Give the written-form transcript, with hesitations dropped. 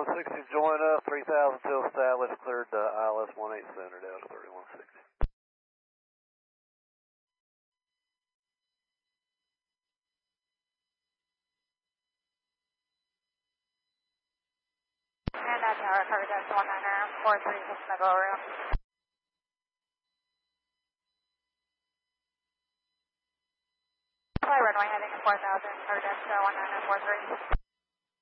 3160, join up, 3000 till established, cleared ILS 18 center, Delta 3160. And that's our cover Delta 19er, 43 is the go room. Fly runway heading 4000, cover Delta 19er, 43.